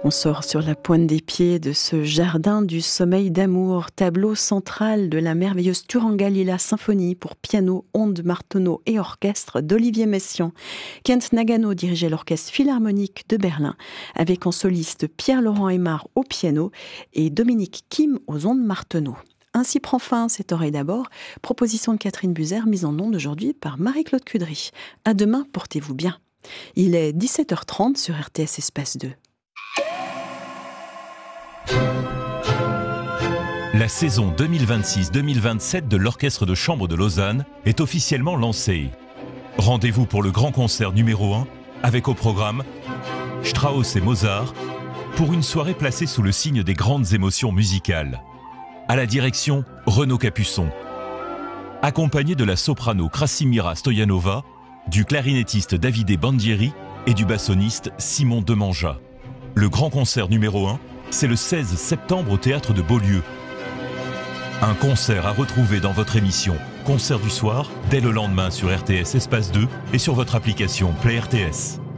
On sort sur la pointe des pieds de ce jardin du sommeil d'amour, tableau central de la merveilleuse Turangalila symphonie pour piano, ondes, marteneau et orchestre d'Olivier Messiaen. Kent Nagano dirigeait l'orchestre philharmonique de Berlin, avec en soliste Pierre-Laurent Aimard au piano et Dominique Kim aux ondes marteneau. Ainsi prend fin cette oreille d'abord, proposition de Catherine Buzer, mise en ondes aujourd'hui par Marie-Claude Cudry. À demain, portez-vous bien. Il est 17h30 sur RTS Espace 2. La saison 2026-2027 de l'Orchestre de Chambre de Lausanne est officiellement lancée. Rendez-vous pour le grand concert numéro 1 avec au programme Strauss et Mozart pour une soirée placée sous le signe des grandes émotions musicales. À la direction, Renaud Capuçon. Accompagné de la soprano Krasimira Stoyanova, du clarinettiste Davide Bandieri et du bassoniste Simon Demanja. Le grand concert numéro 1, c'est le 16 septembre au Théâtre de Beaulieu. Un concert à retrouver dans votre émission Concert du soir, dès le lendemain sur RTS Espace 2 et sur votre application Play RTS.